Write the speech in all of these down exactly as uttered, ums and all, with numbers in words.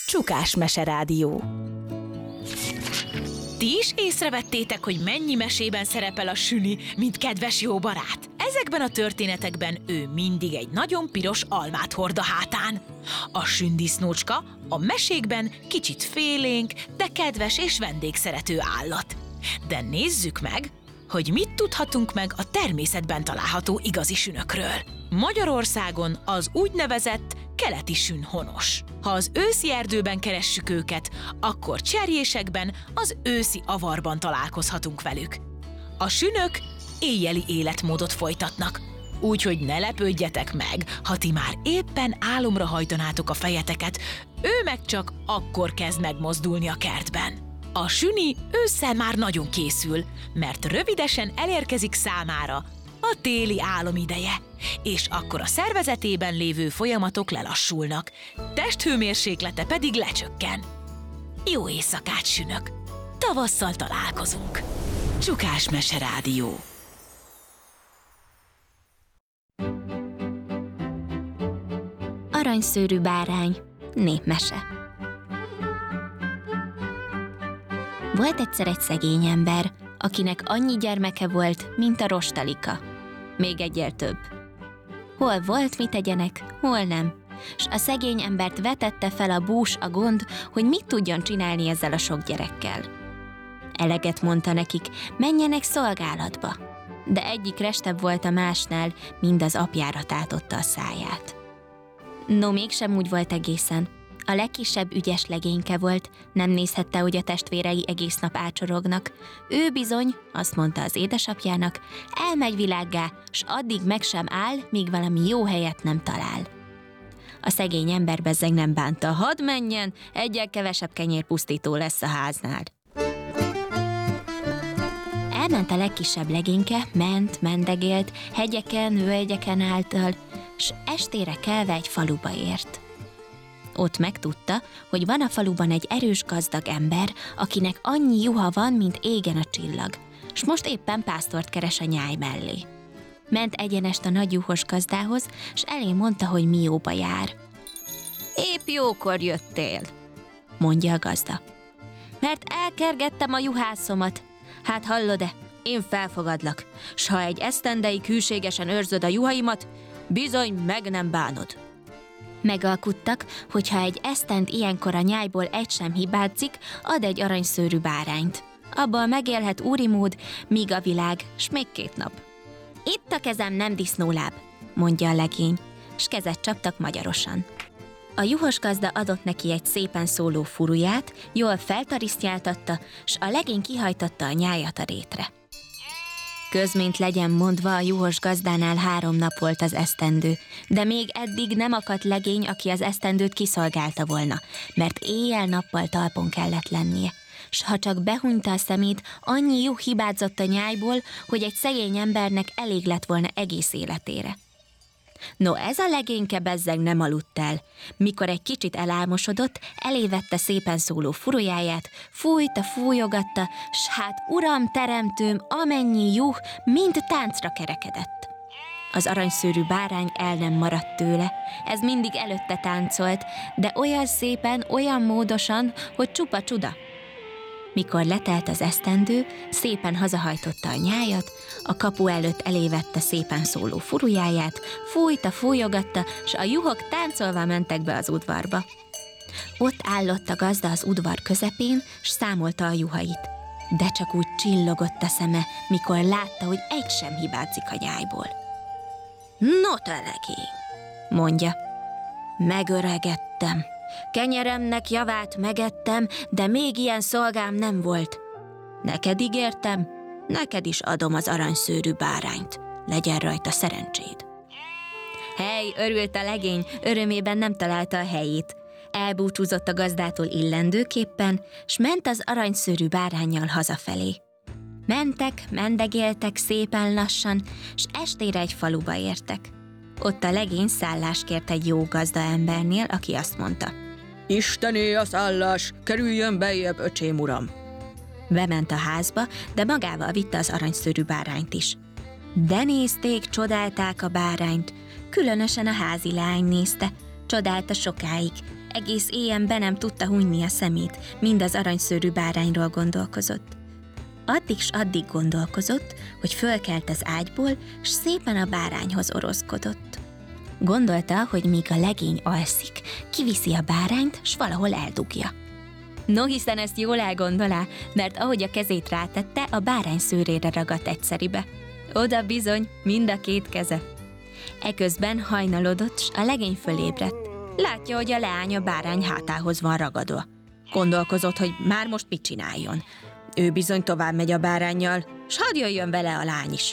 Csukás Meserádió. Ti is észrevettétek, hogy mennyi mesében szerepel a süni, mint kedves jó barát? Ezekben a történetekben ő mindig egy nagyon piros almát hord a hátán. A sündisznócska a mesékben kicsit félénk, de kedves és vendégszerető állat. De nézzük meg, hogy mit tudhatunk meg a természetben található igazi sünökről. Magyarországon az úgynevezett keleti sün honos. Ha az őszi erdőben keressük őket, akkor cserjésekben, az őszi avarban találkozhatunk velük. A sünök éjjeli életmódot folytatnak, úgyhogy ne lepődjetek meg, ha ti már éppen álomra hajtanátok a fejeteket, ő meg csak akkor kezd megmozdulni a kertben. A süni ősszel már nagyon készül, mert rövidesen elérkezik számára a téli álomideje, és akkor a szervezetében lévő folyamatok lelassulnak, testhőmérséklete pedig lecsökken. Jó éjszakát, sünök! Tavasszal találkozunk! Csukás Meserádió. Aranyszőrű bárány, népmese. Volt egyszer egy szegény ember, akinek annyi gyermeke volt, mint a rostalika. Még egyel több. Hol volt, mit tegyenek, hol nem. S a szegény embert vetette fel a bús a gond, hogy mit tudjon csinálni ezzel a sok gyerekkel. Eleget mondta nekik, menjenek szolgálatba. De egyik restebb volt a másnál, mind az apjára tátotta a száját. No, mégsem úgy volt egészen. A legkisebb ügyes legényke volt, nem nézhette, hogy a testvérei egész nap ácsorognak. Ő bizony, azt mondta az édesapjának, elmegy világgá, s addig meg sem áll, míg valami jó helyet nem talál. A szegény ember bezzeg nem bánta, hadd menjen, egyel kevesebb kenyérpusztító lesz a háznál. Elment a legkisebb legényke, ment, mendegélt, hegyeken, völgyeken által, s estére kelve egy faluba ért. Ott megtudta, hogy van a faluban egy erős gazdag ember, akinek annyi juha van, mint égen a csillag, s most éppen pásztort keres a nyáj mellé. Ment egyenest a nagy juhos gazdához, s elé mondta, hogy mióba jár. Épp jókor jöttél, mondja a gazda. Mert elkergettem a juhászomat. Hát hallod-e, én felfogadlak, s ha egy esztendeig hűségesen őrzöd a juhaimat, bizony meg nem bánod. Megalkuttak, hogy ha egy esztend ilyenkor a nyájból egy sem hibázik, ad egy aranyszőrű bárányt. Abból megélhet úrimód, míg a világ, s még két nap. Itt a kezem, nem disznóláb, mondja a legény, s kezet csaptak magyarosan. A juhos gazda adott neki egy szépen szóló furuját, jól feltarisztjáltatta, s a legény kihajtotta a nyájat a rétre. Közmént legyen mondva, a juhos gazdánál három nap volt az esztendő, de még eddig nem akadt legény, aki az esztendőt kiszolgálta volna, mert éjjel-nappal talpon kellett lennie. S ha csak behunyta a szemét, annyi juh hibázott a nyájból, hogy egy szegény embernek elég lett volna egész életére. No, ez a legényke bezzeg nem aludt el. Mikor egy kicsit elálmosodott, elévette szépen szóló furujáját, fújta, fújogatta, s hát uram, teremtőm, amennyi juh, mind táncra kerekedett. Az aranyszőrű bárány el nem maradt tőle, ez mindig előtte táncolt, de olyan szépen, olyan módosan, hogy csupa csuda. Mikor letelt az esztendő, szépen hazahajtotta a nyájat, a kapu előtt elévette szépen szóló furujáját, fújta, fújogatta, s a juhok táncolva mentek be az udvarba. Ott állott a gazda az udvar közepén, s számolta a juhait. De csak úgy csillogott a szeme, mikor látta, hogy egy sem hibázik a nyájból. No, te legény, mondja, megöregedtem. Kenyeremnek javát megettem, de még ilyen szolgám nem volt. Neked ígértem, neked is adom az aranyszőrű bárányt. Legyen rajta szerencséd. Hely, örült a legény, örömében nem találta a helyét. Elbúcsúzott a gazdától illendőképpen, s ment az aranyszőrű báránnyal hazafelé. Mentek, mendegéltek szépen lassan, s estére egy faluba értek. Ott a legény szállást kért egy jó gazda embernél, aki azt mondta: Istené a szállás, kerüljön beljebb, öcsém uram. Bement a házba, de magával vitte az aranyszőrű bárányt is. De nézték, csodálták a bárányt, különösen a házi lány nézte, Csodálta sokáig. Egész éjjel be nem tudta hunyni a szemét, mind az aranyszőrű bárányról gondolkozott. Addig s addig gondolkozott, hogy fölkelt az ágyból, s szépen a bárányhoz oroszkodott. Gondolta, hogy míg a legény alszik, kiviszi a bárányt, s valahol eldugja. No, hiszen ezt jól elgondolá, mert ahogy a kezét rátette, a bárány szőrére ragadt egyszeribe. Oda bizony, mind a két keze. Eközben hajnalodott, s a legény fölébredt. Látja, hogy a leány a bárány hátához van ragadva. Gondolkozott, hogy már most mit csináljon. Ő bizony tovább megy a báránnyal, s hadd jöjjön vele a lány is.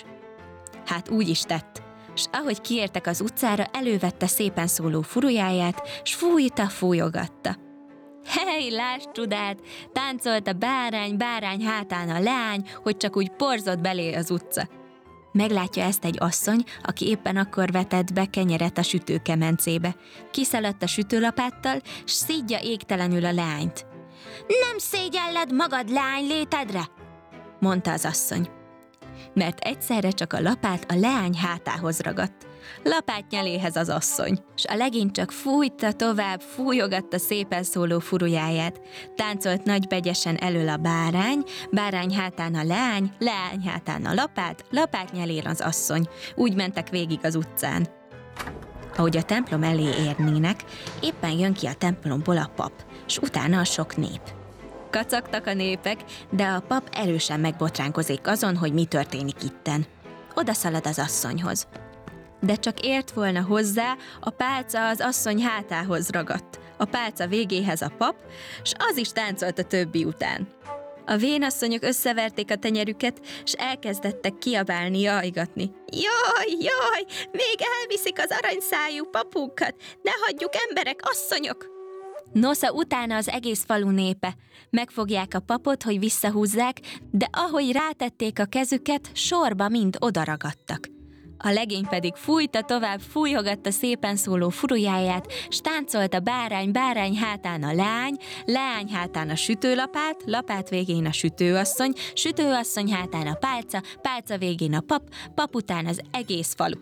Hát úgy is tett, s ahogy kiértek az utcára, elővette szépen szóló furujáját, s fújta, fújogatta. Hely, lásd csodát! Táncolt a bárány, bárány hátán a leány, hogy csak úgy porzott belé az utca. Meglátja ezt egy asszony, aki éppen akkor vetett be kenyeret a sütőkemencébe. Kiszaladt a sütőlapáttal, s szídja égtelenül a leányt. Nem szégyelled magad leány létedre? Mondta az asszony. Mert egyszerre csak a lapát a leány hátához ragadt. Lapátnyeléhez az asszony, s a legény csak fújta tovább, fújogatta szépen szóló furujáját. Táncolt nagybegyesen elől a bárány, bárány hátán a leány, leány hátán a lapát, lapátnyelén az asszony. Úgy mentek végig az utcán. Ahogy a templom elé érnének, éppen jön ki a templomból a pap, s utána a sok nép. Kacagtak a népek, de a pap erősen megbotránkozik azon, hogy mi történik itten. Oda szalad az asszonyhoz. De csak ért volna hozzá, a pálca az asszony hátához ragadt. A pálca végéhez a pap, s az is táncolt a többi után. A vénasszonyok összeverték a tenyerüket, s elkezdettek kiabálni, jajgatni. Jaj, jaj, még elviszik az aranyszájú papunkat, ne hagyjuk emberek, asszonyok! Nosza utána az egész falu népe. Megfogják a papot, hogy visszahúzzák, de ahogy rátették a kezüket, sorba mind odaragadtak. A legény pedig fújta tovább, fújhogatta szépen szóló furujáját, s táncolt a bárány, bárány hátán a leány, leány hátán a sütőlapát, lapát végén a sütőasszony, sütőasszony hátán a pálca, pálca végén a pap, pap után az egész falu.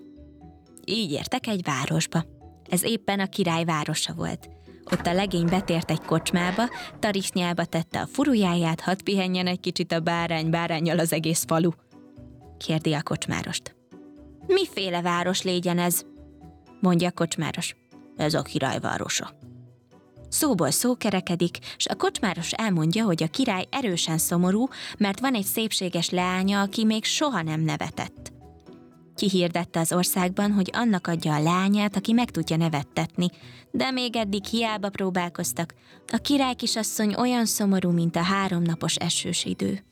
Így értek egy városba. Ez éppen a király városa volt. Ott a legény betért egy kocsmába, tarisnyába tette a furujáját, hadd pihenjen egy kicsit a bárány, báránnyal az egész falu. Kérdi a kocsmárost. Miféle város légyen ez? Mondja a kocsmáros. Ez a király városa. Szóból szó kerekedik, s a kocsmáros elmondja, hogy a király erősen szomorú, mert van egy szépséges leánya, aki még soha nem nevetett. Kihirdette az országban, hogy annak adja a lányát, aki meg tudja nevettetni, de még eddig hiába próbálkoztak. A király kisasszony olyan szomorú, mint a háromnapos esős idő.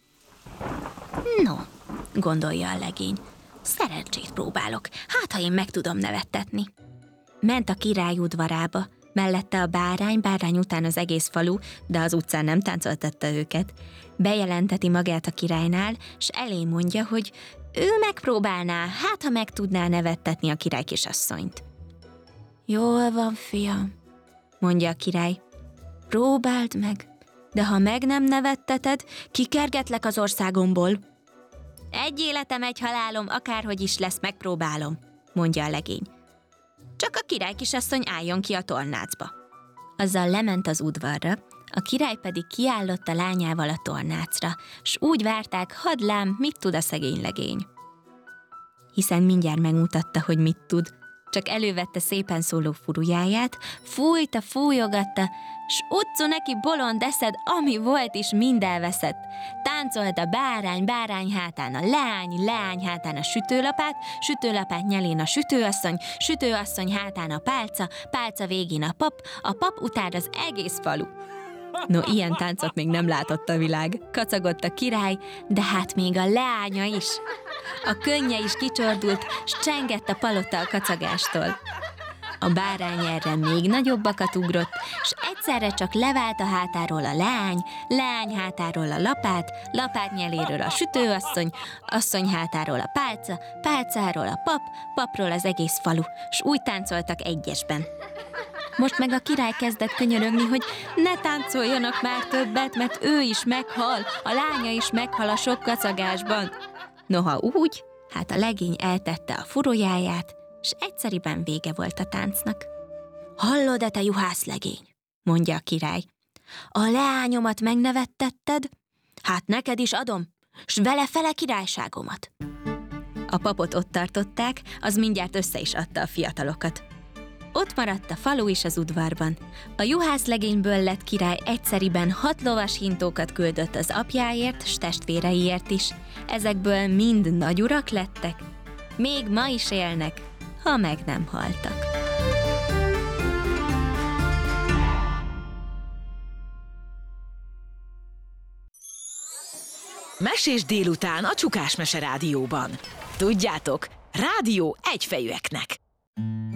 No, gondolja a legény, szerencsét próbálok, hát ha én meg tudom nevettetni. Ment a király udvarába, mellette a bárány, bárány után az egész falu, de az utcán nem táncoltatta őket. Bejelenteti magát a királynál, s elé mondja, hogy ő megpróbálná, hát ha meg tudná nevettetni a király kisasszonyt. Jól van, fiam, mondja a király. Próbáld meg, de ha meg nem nevetteted, kikergetlek az országomból. Egy életem, egy halálom, akárhogy is lesz, megpróbálom, mondja a legény. Csak a király kisasszony álljon ki a tornácba. Azzal lement az udvarra, a király pedig kiállott a lányával a tornácra, s úgy várták, hadd lám, mit tud a szegény legény. Hiszen mindjárt megmutatta, hogy mit tud, csak elővette szépen szóló furujáját, fújta, fújogatta, s utcu neki bolond eszed, ami volt is, mind elveszett. Táncolt a bárány, bárány hátán a leány, leány hátán a sütőlapát, sütőlapát nyelén a sütőasszony, sütőasszony hátán a pálca, pálca végén a pap, a pap után az egész falu. No, ilyen táncot még nem látott a világ. Kacagott a király, de hát még a leánya is. A könnye is kicsordult, s csengett a palota a kacagástól. A bárány erre még nagyobbakat ugrott, s egyszerre csak levált a hátáról a leány, leány hátáról a lapát, lapát nyeléről a sütőasszony, asszony hátáról a pálca, pálcáról a pap, papról az egész falu, s úgy táncoltak egyesben. Most meg a király kezdett könyörögni, hogy ne táncoljanak már többet, mert ő is meghal, a lánya is meghal a sok kacagásban. Noha úgy, hát a legény eltette a furujáját, s egyszeriben vége volt a táncnak. Hallod-e, te juhászlegény? Mondja a király. A leányomat megnevettetted? Hát neked is adom, s vele fele királyságomat. A papot ott tartották, az mindjárt össze is adta a fiatalokat. Ott maradt a falu is az udvarban. A juhászlegényből lett király egyszeriben hat lovas hintókat küldött az apjáért, s testvéreiért is. Ezekből mind nagyurak lettek. Még ma is élnek, ha meg nem haltak. Mesés délután a Csukás Mese Rádióban. Tudjátok, rádió egyfejűeknek.